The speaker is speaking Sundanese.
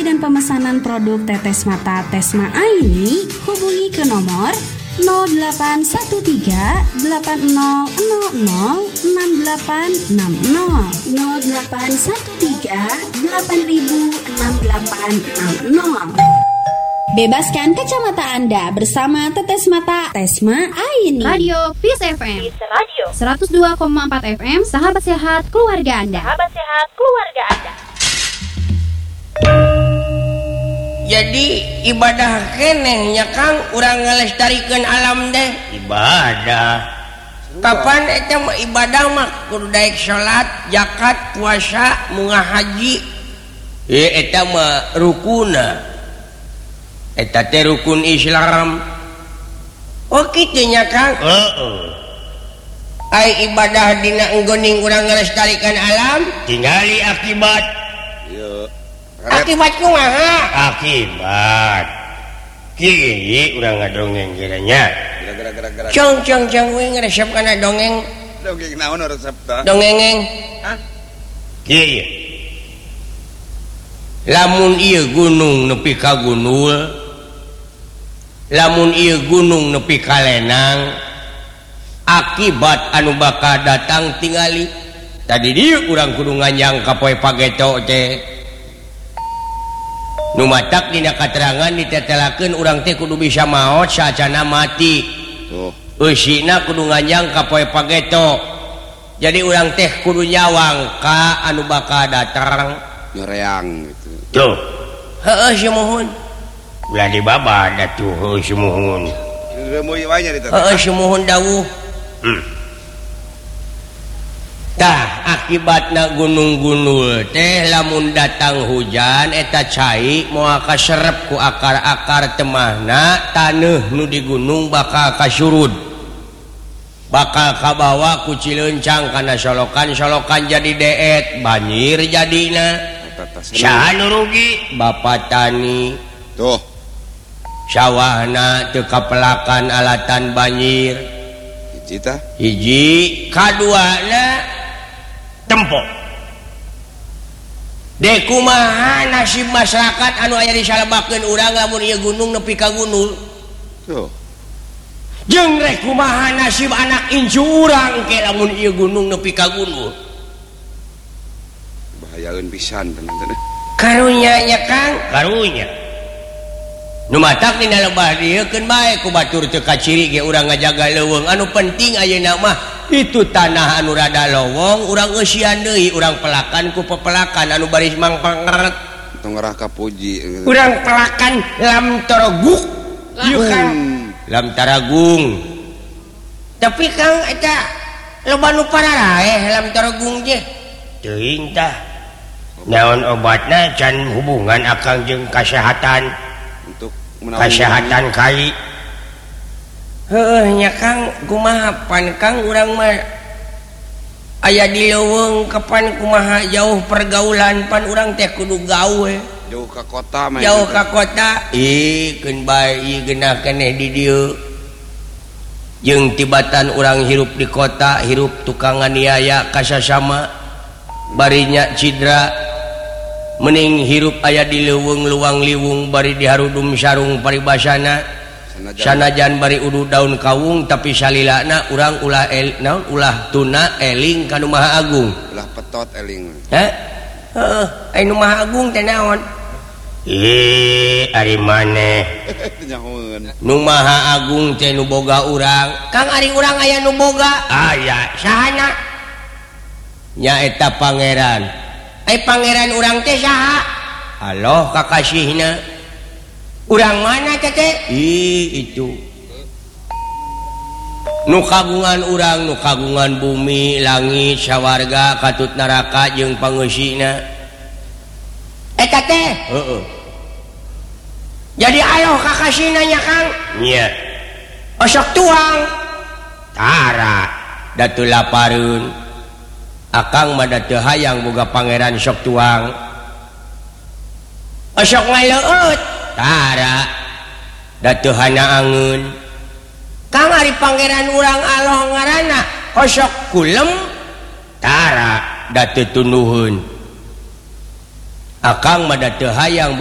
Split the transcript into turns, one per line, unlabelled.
dan pemesanan produk tetes mata Tesma Aini, hubungi ke nomor 0813 8000 6860 0813 8000 6860. Bebaskan kacamata Anda bersama Tetes Mata Tesma Aini.
Radio Peace FM. Peace Radio 102,4 FM. Sahabat sehat keluarga Anda. Sahabat sehat keluarga Anda.
Jadi ibadah kenehnya Kang urang ngelestarikeun alam deh.
Ibadah.
Kapan eta mah ibadah mah kudu daek salat, zakat, puasa, munggah haji. Eta mah rukuna. Eta teh rukun Islam. Oh kitu nya Kang. Ai ibadah dina enggoning urang ngelestarikeun alam
Tingali akibat.
Akibat kumaha?
Akibat kieu urang ngadongeng kiranya.
Cong we ngaresep kana dongeng.
Dongeng naon resep tah?
Dongengeng.
Kieu.
Lamun ieu gunung nepi ka Gunul, lamun ieu gunung nepi ka Lenang, akibat anu bakal datang tingali. Tadi dieu urang kudu nganjang ka poe pageto teh. Nu matak dina katerangan ditetelakeun urang teh kudu bisa maot saacana mati.
Tuh.
Eusina kudu nganjang ka poe pageto. Jadi urang teh kudu nyawang ka anu bakal datang.
Nyoreang gitu.
Tuh.
Heeh sumuhun.
Ulah dibabad atuh sumuhun.
Remoy wae nya
Heeh sumuhun dawuh. Tah akibatna gunung Gunul teh lamun datang hujan eta cai moal kaserep ku akar-akar temahna taneuh nu di gunung bakal kasurud, bakal kabawa ku cileuncang kana solokan-solokan jadi deet banjir jadina.
Saha nu rugi?
Bapa tani
Tuh.
sawahna teu kapelakan alatan banjir.
Hiji tah.
Hiji kaduana tempo. Dek kumaha nasib masyarakat anu aya disalebakeun urang lamun ieu gunung nepi ka Gunul.
Tuh.
Jeung rek kumaha nasib anak incu urang ke lamun ieu gunung nepi ka Gunul.
Bahayaeun pisan tenan-tenan.
Karunya nya Kang,
Karunya.
nu matak dina lebah dieukeun bae ku batur teu kaciri ge urang ngajaga leuweung. Anu penting ayeuna mah itu tanah anu rada lowong urang eusian deui urang pelakan ku pepelakan anu baris mangpangeret.
Tong ngarah ka puji.
Urang pelakan lam toroguk. Ieu Kang lam taragung. Tapi Kang eta loba nu pararaeh lam taragung je.
Teuing tah. Naon obatna can hubungan akang jeung kasehatan.
Untuk menawi
Kasehatan kai.
Heueuh nya Kang kumaha pan Kang urang mah aya di leuweung kapan kumaha jauh pergaulan pan urang teh kudu gawe.
jauh ka kota mah.
Jauh ka kota keun bae ieu geunah keneh di dieu. Jeung tibatan urang hirup di kota hirup tukang aniaya kasasama bari nya cidra mending hirup aya di leuweung luang liwung bari diharudum sarung paribasana. Sanajan bari udu daun kawung tapi salilana urang ulah naon ulah tuna eling ka Nu Maha Agung.
Ulah petot eling.
Heeh, ai Nu Maha Agung teh naon?
Ari maneh.
Nyahoeun.
Nu Maha Agung teh nu boga urang. Kang ari urang aya nu boga.
Aya
Sahana? Nya eta pangeran. Ai pangeran urang teh saha? Aloh kakasihna. Urang mana teh? Itu. Nu kagungan urang, nu kagungan bumi, langit, sawarga, katut neraka jeung pangeusina. Eta teh? Heeh. Jadi aloh kakasihna nya Kang.
nya.
Osok tuang.
Tara.
Da teu lapareun. Akang mah da teu hayang boga pangeran sok tuang. Osok ngaleueut. Tara da teu hanaangeun. Kang ari pangeran urang aloh ngaranna osok kulem. Tara da teu tunduheun. Akang mah da teu hayang